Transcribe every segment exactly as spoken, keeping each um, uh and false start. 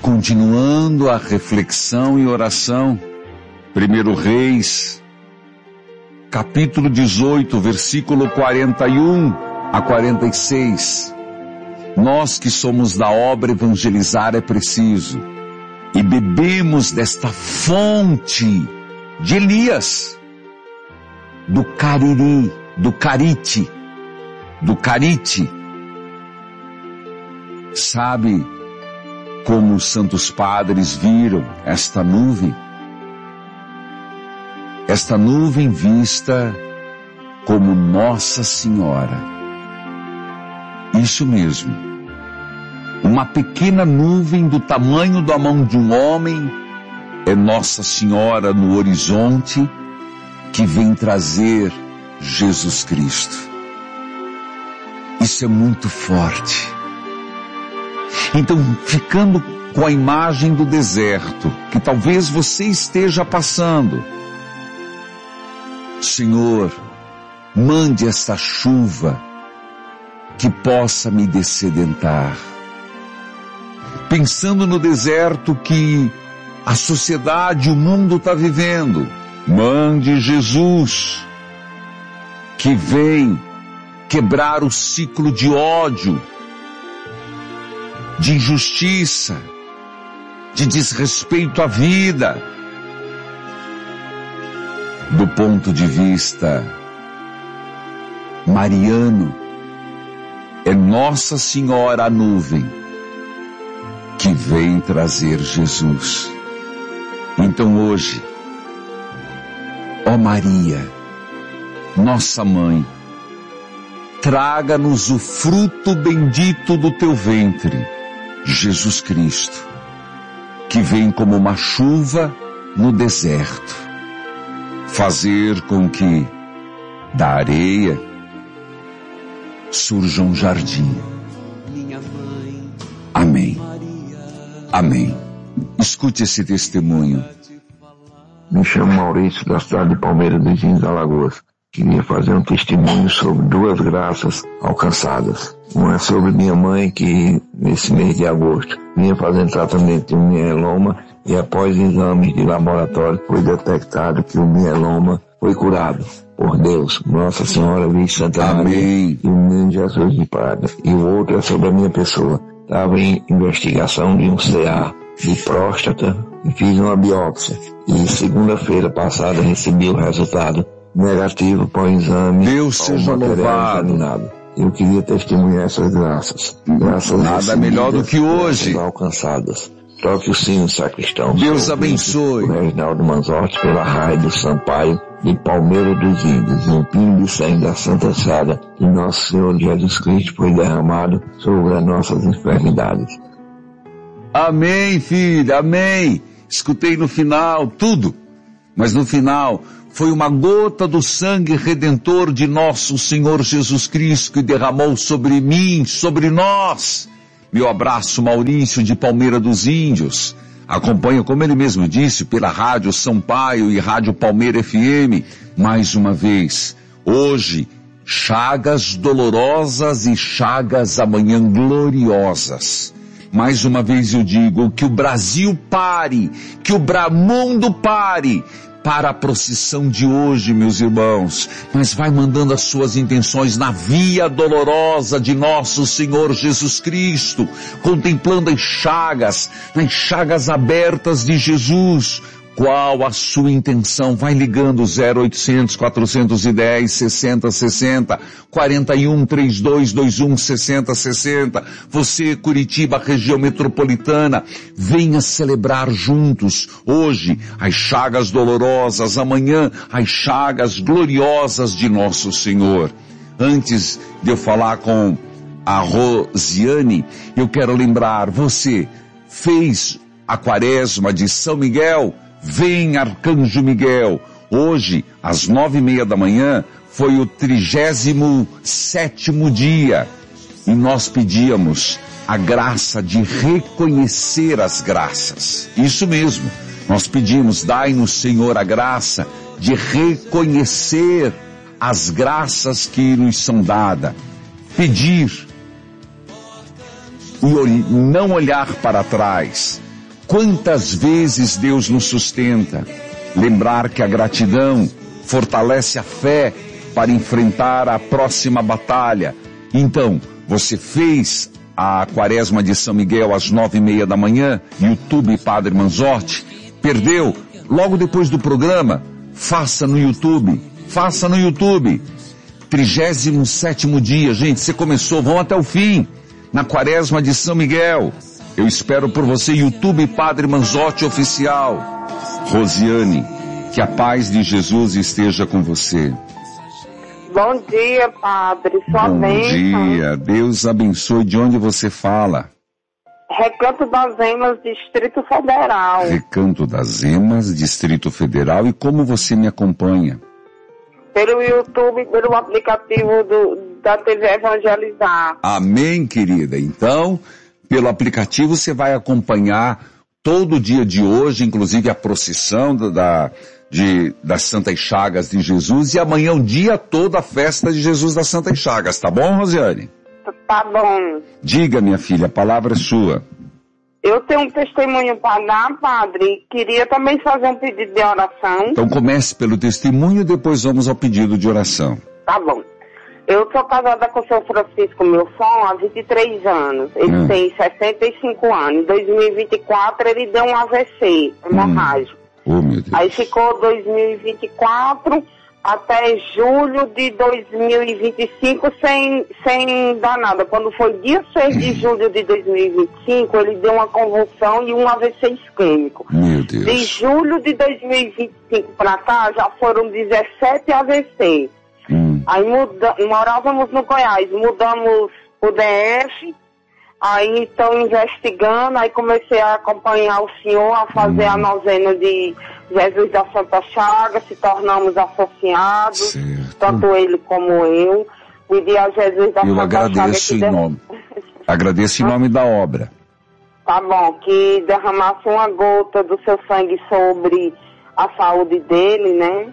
continuando a reflexão e oração, primeiro Reis, capítulo dezoito, versículo quarenta e um a quarenta e seis. Nós que somos da obra evangelizar é preciso, e bebemos desta fonte de Elias, do Cariri, do Carite, do Carite. Sabe como os santos padres viram esta nuvem? Esta nuvem vista como Nossa Senhora. Isso mesmo. Uma pequena nuvem do tamanho da mão de um homem é Nossa Senhora no horizonte que vem trazer Jesus Cristo. Isso é muito forte. Então, ficando com a imagem do deserto, que talvez você esteja passando, Senhor, mande essa chuva que possa me dessedentar. Pensando no deserto que a sociedade, o mundo está vivendo, mande Jesus, que vem quebrar o ciclo de ódio, de injustiça, de desrespeito à vida. Do ponto de vista mariano, é Nossa Senhora a nuvem que vem trazer Jesus. Então hoje, ó Maria, nossa mãe, traga-nos o fruto bendito do teu ventre, Jesus Cristo, que vem como uma chuva no deserto, fazer com que da areia surja um jardim. Amém. Amém. Escute esse testemunho. Me chamo Maurício, da cidade de Palmeira dos Índios, Alagoas. Queria fazer um testemunho sobre duas graças alcançadas. Uma é sobre minha mãe, que nesse mês de agosto vinha fazendo tratamento de um mieloma e após exames de laboratório foi detectado que o mieloma foi curado por Deus, Nossa Senhora Virgem Santa Maria e o menino Jesus de Prada. E o outro é sobre a minha pessoa. Estava em investigação de um C A de próstata e fiz uma biópsia. E segunda-feira passada recebi o resultado negativo para o exame. Deus seja louvado. Eu queria testemunhar essas graças. Graças Nada melhor do que hoje. Alcançadas. Toque o sino, sacristão. Deus abençoe. O Reginaldo Manzotti pela raia do Sampaio de Palmeira dos Índios, um pingo de sangue da Santa Estrada de Nosso Senhor Jesus Cristo foi derramado sobre as nossas enfermidades. Amém, filha, amém. Escutei no final tudo, mas no final foi uma gota do sangue redentor de nosso Senhor Jesus Cristo que derramou sobre mim, sobre nós. Meu abraço, Maurício de Palmeira dos Índios. Acompanha, como ele mesmo disse, pela Rádio Sampaio e Rádio Palmeira F M, mais uma vez. Hoje, chagas dolorosas e chagas amanhã gloriosas. Mais uma vez eu digo, que o Brasil pare, que o mundo pare, para a procissão de hoje, meus irmãos, mas vai mandando as suas intenções na via dolorosa de nosso Senhor Jesus Cristo, contemplando as chagas, nas chagas abertas de Jesus. Qual a sua intenção? Vai ligando zero oitocentos, quatrocentos e dez, sessenta sessenta, quarenta e um, trinta e dois, vinte e um, sessenta sessenta. Você, Curitiba, região metropolitana, venha celebrar juntos. Hoje, as chagas dolorosas, amanhã, as chagas gloriosas de nosso Senhor. Antes de eu falar com a Rosiane, eu quero lembrar, você fez a quaresma de São Miguel? Vem, Arcanjo Miguel. Hoje, às nove e meia da manhã, foi o trigésimo sétimo dia. E nós pedíamos a graça de reconhecer as graças. Isso mesmo. Nós pedimos, dai-nos, Senhor, a graça de reconhecer as graças que nos são dadas. Pedir e não olhar para trás. Quantas vezes Deus nos sustenta. Lembrar que a gratidão fortalece a fé para enfrentar a próxima batalha. Então, você fez a quaresma de São Miguel às nove e meia da manhã, YouTube Padre Manzotti, perdeu? Logo depois do programa, faça no YouTube, faça no YouTube. trigésimo sétimo dia, gente, você começou, vão até o fim, na quaresma de São Miguel. Eu espero por você, YouTube Padre Manzotti Oficial. Rosiane, que a paz de Jesus esteja com você. Bom dia, Padre, sua Bom bênção. dia, Deus abençoe. De onde você fala? Recanto das Emas, Distrito Federal. Recanto das Emas, Distrito Federal. E como você me acompanha? Pelo YouTube, pelo aplicativo do, da T V Evangelizar. Amém, querida. Então, pelo aplicativo você vai acompanhar todo o dia de hoje, inclusive a procissão da, da, de, das Santas Chagas de Jesus, e amanhã o dia todo a festa de Jesus das Santas Chagas. Tá bom, Rosiane? Tá bom. Diga, minha filha, a palavra é sua. Eu tenho um testemunho para dar, Padre. Queria também fazer um pedido de oração. Então comece pelo testemunho e depois vamos ao pedido de oração. Tá bom. Eu sou casada com o seu Francisco Milson há vinte e três anos. Ele Hum. tem sessenta e cinco anos. Em dois mil e vinte e quatro ele deu um A V C, hemorrágico. Oh, meu Deus. Aí ficou dois mil e vinte e quatro até julho de dois mil e vinte e cinco sem, sem dar nada. Quando foi dia seis de julho de dois mil e vinte e cinco, ele deu uma convulsão e um A V C isquêmico. Meu De Deus. julho de dois mil e vinte e cinco para cá, já foram dezessete A V C. Hum. Aí muda, morávamos no Goiás, mudamos o D F, aí estão investigando, aí comecei a acompanhar o senhor, a fazer Hum. a novena de Jesus da Santa Chaga, se tornamos associados, Certo. tanto ele como eu. Pedi a Jesus da Eu Santa agradeço em Chaga que nome. Agradeço em nome da obra. Tá bom, que derramasse uma gota do seu sangue sobre a saúde dele, né?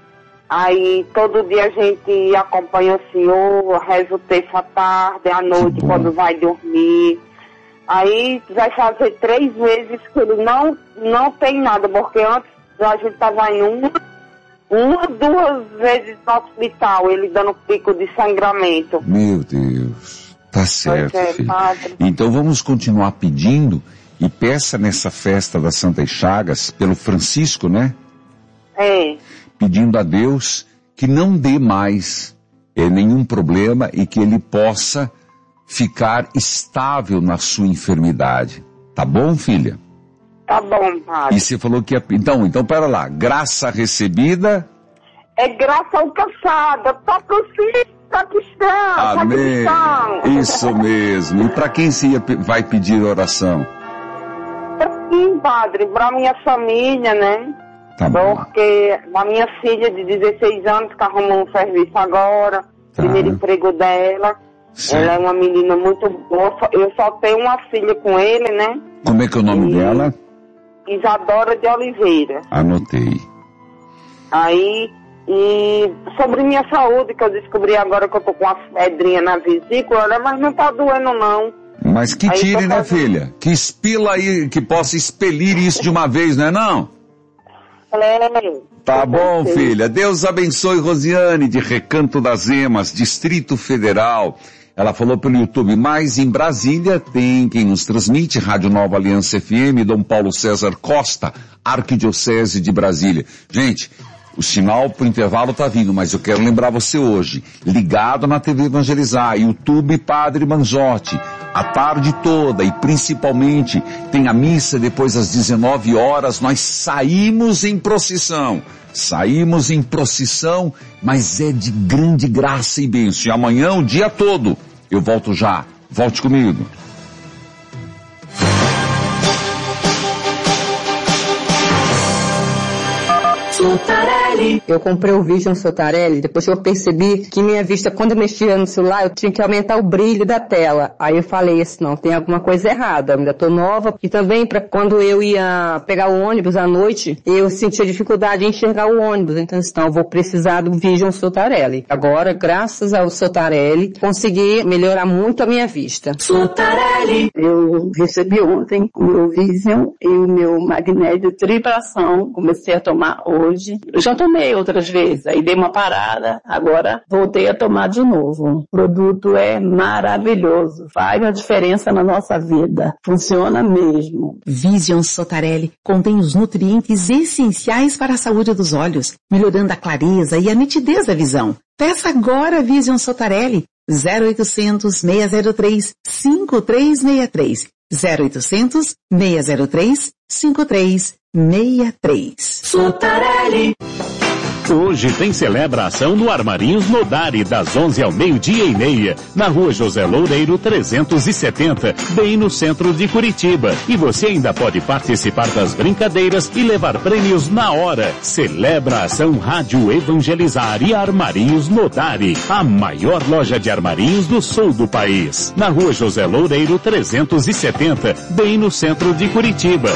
Aí todo dia a gente acompanha o senhor, reza o terço à tarde, à noite, bom. quando vai dormir. Aí vai fazer três meses que ele não, não tem nada, porque antes a gente estava em uma, uma, duas vezes no hospital, ele dando pico de sangramento. Meu Deus. Tá certo, Pois é, filho. padre. Então vamos continuar pedindo e peça nessa festa das Santas Chagas, pelo Francisco, né? É, Pedindo a Deus que não dê mais é, nenhum problema e que ele possa ficar estável na sua enfermidade. Tá bom, filha? tá bom, padre. E você falou que ia... Então, então, pera lá. Graça recebida. É graça alcançada, tá possível, Paquistão, Amém. Paquistão. Isso mesmo. E para quem se ia, pe- vai pedir oração? Sim, padre, pra minha família, né? Tá bom. Porque a minha filha de dezesseis anos que arrumou um serviço agora, Tá. primeiro emprego dela. Certo. Ela é uma menina muito boa. Eu só tenho uma filha com ele, né? Como é que é o nome E- dela? Isadora de Oliveira. Anotei. Aí, e sobre minha saúde, que eu descobri agora que eu tô com as pedrinhas na vesícula, né? Mas não tá doendo não. Mas que Aí tire, tô né, fazendo- filha? Que expila aí, que possa expelir isso de uma vez, não é não? É, Tá eu bom, pensei. filha. Deus abençoe Rosiane, de Recanto das Emas, Distrito Federal. Ela falou pelo YouTube, mas em Brasília tem quem nos transmite, Rádio Nova Aliança F M, Dom Paulo César Costa, Arquidiocese de Brasília. Gente, o sinal pro intervalo tá vindo, mas eu quero lembrar você hoje, ligado na T V Evangelizar, YouTube Padre Manzotti, a tarde toda e principalmente tem a missa depois das dezenove horas, nós saímos em procissão. Saímos em procissão, mas é de grande graça e bênção. E amanhã o dia todo. Eu volto já. Volte comigo. Super Sotarelli. Eu comprei o Vision Sotarelli, depois que eu percebi que minha vista, quando eu mexia no celular, eu tinha que aumentar o brilho da tela. Aí eu falei assim, não, tem alguma coisa errada, eu ainda tô nova. E também, pra quando eu ia pegar o ônibus à noite, eu sentia dificuldade em enxergar o ônibus. Então, então eu vou precisar do Vision Sotarelli. Agora, graças ao Sotarelli, consegui melhorar muito a minha vista. Sotarelli. Eu recebi ontem o meu Vision e o meu magnésio triplação. Comecei a tomar hoje. Eu já tomei outras vezes, aí dei uma parada, agora voltei a tomar de novo. O produto é maravilhoso, faz a diferença na nossa vida. Funciona mesmo. Vision Sotarelli contém os nutrientes essenciais para a saúde dos olhos, melhorando a clareza e a nitidez da visão. Peça agora Vision Sotarelli. zero oitocentos, seis zero três, cinco três seis três. zero oitocentos, seis zero três, cinco três seis três. Sotarelli. Hoje tem celebração no Armarinhos Nodari, das onze ao meio-dia e meia, na rua José Loureiro trezentos e setenta, bem no centro de Curitiba. E você ainda pode participar das brincadeiras e levar prêmios na hora. Celebra a ação Rádio Evangelizar e Armarinhos Nodari, a maior loja de armarinhos do sul do país. Na rua José Loureiro trezentos e setenta, bem no centro de Curitiba.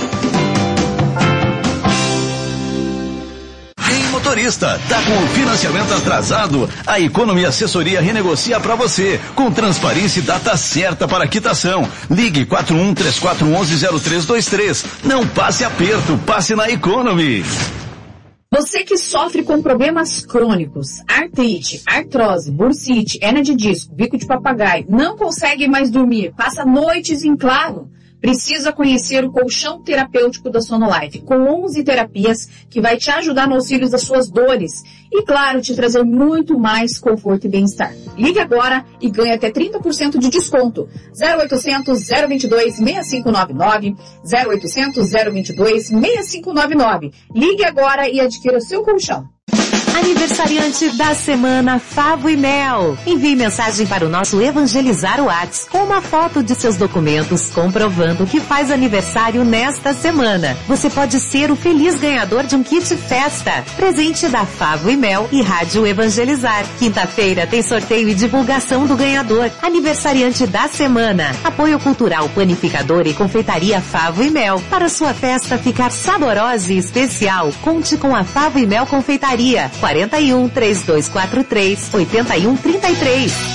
Motorista, tá com o financiamento atrasado? A Economy Assessoria renegocia para você, com transparência e data certa para quitação. Ligue quatro um três quatro um um zero três dois três. Não passe aperto, passe na Economy. Você que sofre com problemas crônicos, artrite, artrose, bursite, hernia de disco, bico de papagaio, não consegue mais dormir, passa noites em claro, precisa conhecer o colchão terapêutico da Sonolife, com onze terapias que vai te ajudar no auxílio das suas dores e, claro, te trazer muito mais conforto e bem-estar. Ligue agora e ganhe até trinta por cento de desconto. zero oitocentos, zero vinte e dois, seis cinco nove nove, zero oitocentos, zero vinte e dois, seis cinco nove nove. Ligue agora e adquira o seu colchão. Aniversariante da semana Favo e Mel. Envie mensagem para o nosso Evangelizar Whats com uma foto de seus documentos comprovando que faz aniversário nesta semana. Você pode ser o feliz ganhador de um kit festa. Presente da Favo e Mel e Rádio Evangelizar. Quinta-feira tem sorteio e divulgação do ganhador. Aniversariante da semana. Apoio Cultural Panificador e Confeitaria Favo e Mel. Para sua festa ficar saborosa e especial, conte com a Favo e Mel Confeitaria. quarenta e um, três dois quatro três, oito um três três.